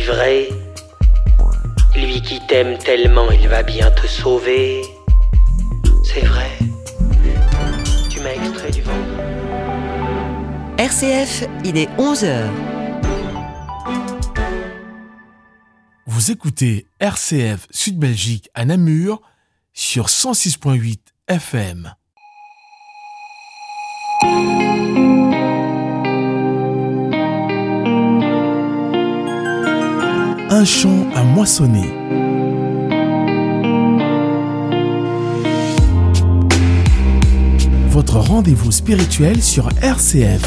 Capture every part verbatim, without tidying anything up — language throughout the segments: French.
vrai. Lui qui t'aime tellement, il va bien te sauver. C'est vrai. Tu m'as extrait du vent. R C F, il est onze heures. Vous écoutez R C F Sud Belgique à Namur sur cent six virgule huit F M. Un champ à moissonner. Votre rendez-vous spirituel sur R C F.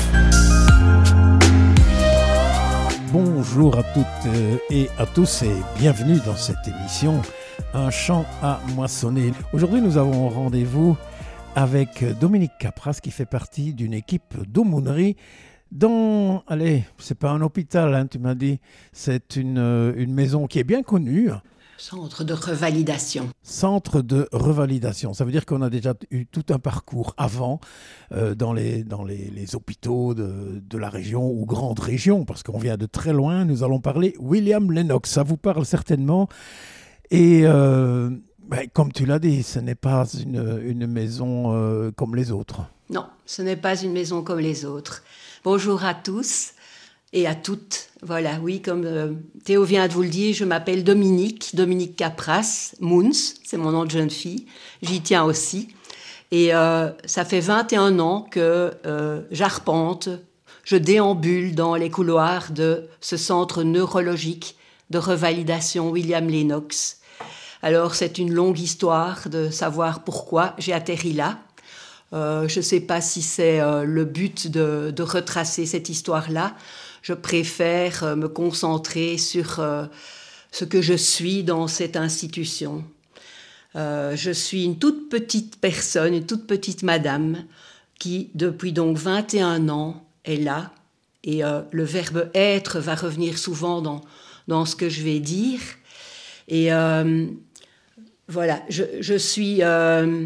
Bonjour à toutes et à tous et bienvenue dans cette émission Un champ à moissonner. Aujourd'hui, nous avons rendez-vous avec Dominique Capras qui fait partie d'une équipe d'aumônerie dans, allez, c'est pas un hôpital, hein, tu m'as dit, c'est une, une maison qui est bien connue. Centre de revalidation. Centre de revalidation. Ça veut dire qu'on a déjà eu tout un parcours avant euh, dans, les, dans les, les hôpitaux de, de la région ou grande région, parce qu'on vient de très loin. Nous allons parler William Lennox. Ça vous parle certainement. Et euh, ben, comme tu l'as dit, ce n'est pas une, une maison euh, comme les autres. Non, ce n'est pas une maison comme les autres. Bonjour à tous. Et à toutes, voilà, oui, comme euh, Théo vient de vous le dire, je m'appelle Dominique, Dominique Capras, Moons, c'est mon nom de jeune fille, j'y tiens aussi. Et euh, ça fait vingt et un ans que euh, j'arpente, je déambule dans les couloirs de ce centre neurologique de revalidation William Lennox. Alors, c'est une longue histoire de savoir pourquoi j'ai atterri là. Euh, je ne sais pas si c'est euh, le but de, de retracer cette histoire-là. Je préfère me concentrer sur euh, ce que je suis dans cette institution. Euh, je suis une toute petite personne, une toute petite madame qui, depuis donc vingt et un ans, est là. Et euh, le verbe « être » va revenir souvent dans, dans ce que je vais dire. Et euh, voilà, je, je suis euh,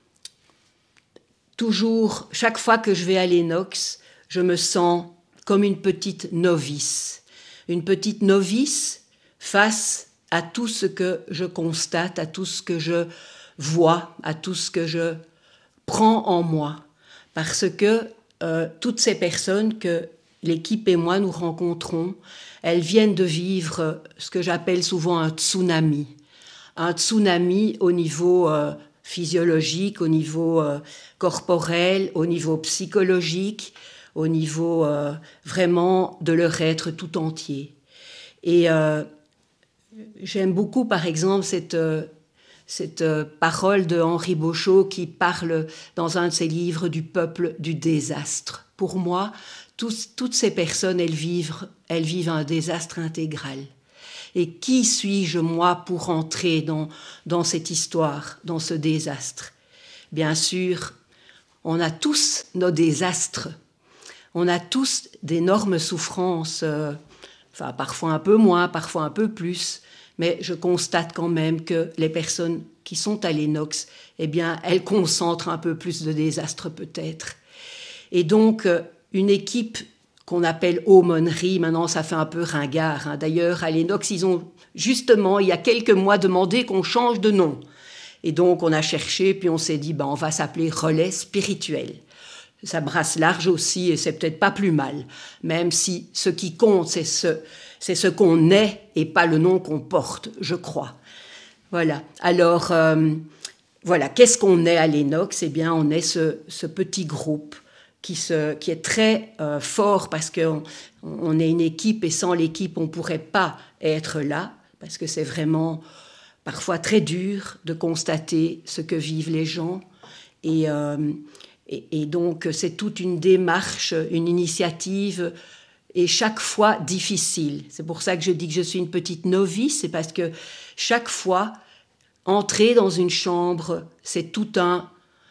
toujours, chaque fois que je vais à Lennox, je me sens comme une petite novice, une petite novice face à tout ce que je constate, à tout ce que je vois, à tout ce que je prends en moi. Parce que euh, toutes ces personnes que l'équipe et moi nous rencontrons, elles viennent de vivre ce que j'appelle souvent un tsunami. Un tsunami au niveau euh, physiologique, au niveau euh, corporel, au niveau psychologique, au niveau euh, vraiment de leur être tout entier. Et euh, j'aime beaucoup, par exemple, cette, euh, cette euh, parole de Henri Beauchot qui parle dans un de ses livres du peuple du désastre. Pour moi, tous, toutes ces personnes, elles vivent, elles vivent un désastre intégral. Et qui suis-je, moi, pour entrer dans, dans cette histoire, dans ce désastre ? Bien sûr, on a tous nos désastres. On a tous d'énormes souffrances, euh, enfin parfois un peu moins, parfois un peu plus, mais je constate quand même que les personnes qui sont à Lennox, eh bien, elles concentrent un peu plus de désastres peut-être. Et donc, euh, une équipe qu'on appelle aumônerie, maintenant ça fait un peu ringard, hein. D'ailleurs, à Lennox, ils ont justement, il y a quelques mois, demandé qu'on change de nom. Et donc, on a cherché, puis on s'est dit, ben, on va s'appeler Relais Spirituel. Ça brasse large aussi et c'est peut-être pas plus mal, même si ce qui compte, c'est ce, c'est ce qu'on est et pas le nom qu'on porte, je crois. Voilà. Alors, euh, voilà, qu'est-ce qu'on est à Lennox ? Eh bien, on est ce, ce petit groupe qui, se, qui est très euh, fort parce qu'on on est une équipe et sans l'équipe, on ne pourrait pas être là parce que c'est vraiment parfois très dur de constater ce que vivent les gens et... Euh, Et, et donc, c'est toute une démarche, une initiative, et chaque fois difficile. C'est pour ça que je dis que je suis une petite novice, c'est parce que chaque fois, entrer dans une chambre, c'est tout un...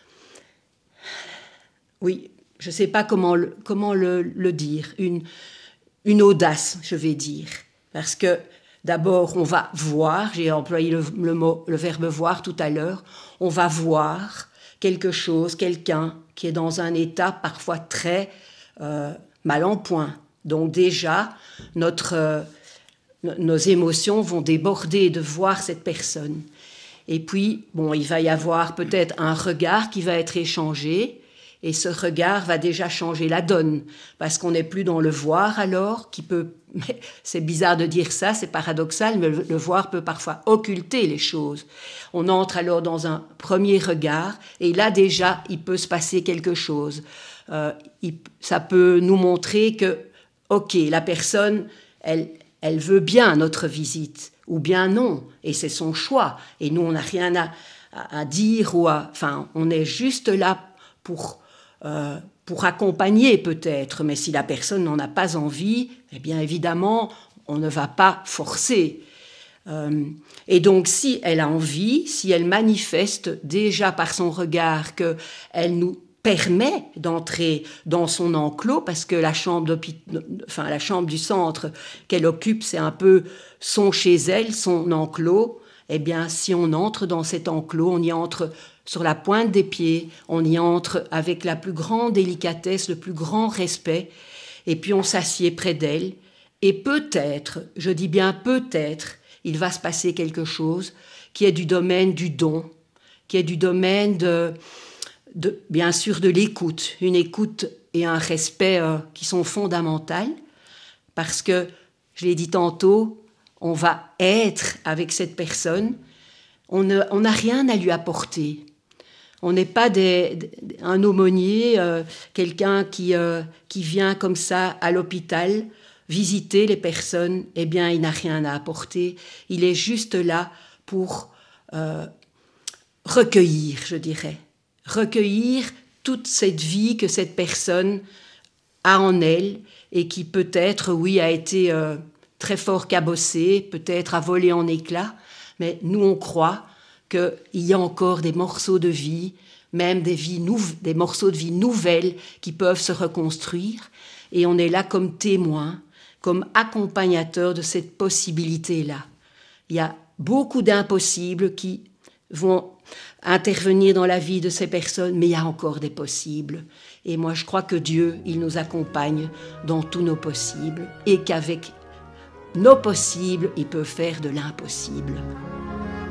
Oui, je ne sais pas comment, le, comment le, le dire, une, une audace, je vais dire. Parce que d'abord, on va voir, j'ai employé le, le, mot, le verbe voir tout à l'heure, on va voir quelque chose, quelqu'un qui est dans un état parfois très euh, mal en point. Donc déjà, notre, euh, nos émotions vont déborder de voir cette personne. Et puis, bon, il va y avoir peut-être un regard qui va être échangé, et ce regard va déjà changer la donne, parce qu'on n'est plus dans le voir alors, qui peut, mais c'est bizarre de dire ça, c'est paradoxal, mais le, le voir peut parfois occulter les choses. On entre alors dans un premier regard, et là déjà, il peut se passer quelque chose. Euh, il, ça peut nous montrer que, ok, la personne, elle, elle veut bien notre visite, ou bien non, et c'est son choix, et nous, on n'a rien à, à, à dire, ou à, enfin, on est juste là pour... Euh, pour accompagner peut-être, mais si la personne n'en a pas envie, eh bien évidemment, on ne va pas forcer. Euh, et donc, si elle a envie, si elle manifeste déjà par son regard qu'elle nous permet d'entrer dans son enclos, parce que la chambre, enfin, la chambre du centre qu'elle occupe, c'est un peu son chez elle, son enclos, eh bien, si on entre dans cet enclos, on y entre sur la pointe des pieds, on y entre avec la plus grande délicatesse, le plus grand respect, et puis on s'assied près d'elle, et peut-être, je dis bien peut-être, il va se passer quelque chose qui est du domaine du don, qui est du domaine de, de bien sûr, de l'écoute, une écoute et un respect euh, qui sont fondamentaux, parce que, je l'ai dit tantôt, on va être avec cette personne, on ne, on n'a rien à lui apporter. On n'est pas des, des, un aumônier, euh, quelqu'un qui, euh, qui vient comme ça à l'hôpital visiter les personnes. Eh bien, il n'a rien à apporter. Il est juste là pour euh, recueillir, je dirais. Recueillir toute cette vie que cette personne a en elle et qui peut-être, oui, a été euh, très fort cabossée, peut-être a volé en éclats, mais nous, on croit qu'il y a encore des morceaux de vie, même des, vies nou- des morceaux de vie nouvelles qui peuvent se reconstruire. Et on est là comme témoin, comme accompagnateur de cette possibilité-là. Il y a beaucoup d'impossibles qui vont intervenir dans la vie de ces personnes, mais il y a encore des possibles. Et moi, je crois que Dieu, il nous accompagne dans tous nos possibles et qu'avec nos possibles, il peut faire de l'impossible.